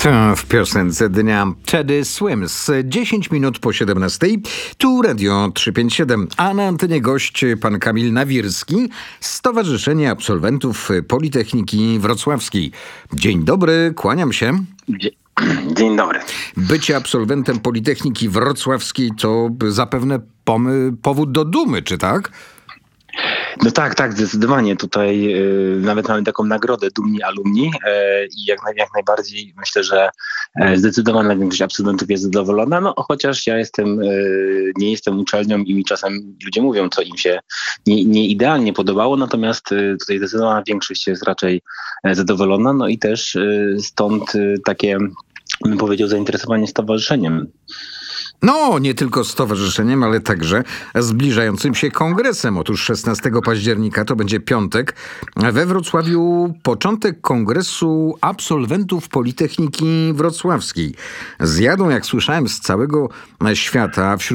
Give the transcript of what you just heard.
W piosence dnia Teddy Swims 10 minut po 17. Tu Radio 357, a na antenie gość pan Kamil Nawirski, Stowarzyszenie Absolwentów Politechniki Wrocławskiej. Dzień dobry, kłaniam się. Dzień dobry. Bycie absolwentem Politechniki Wrocławskiej to zapewne powód do dumy, czy tak? No tak, zdecydowanie. Tutaj nawet mamy taką nagrodę Dumni Alumni i jak najbardziej myślę, że zdecydowana większość absolwentów jest zadowolona, no chociaż ja nie jestem uczelnią i mi czasem ludzie mówią, co im się nie idealnie podobało, natomiast tutaj zdecydowana większość jest raczej zadowolona, no i też stąd takie, bym powiedział, zainteresowanie stowarzyszeniem. No, nie tylko stowarzyszeniem, ale także zbliżającym się kongresem. Otóż 16 października, to będzie piątek, we Wrocławiu początek kongresu absolwentów Politechniki Wrocławskiej. Zjadą, jak słyszałem, z całego świata. Wśród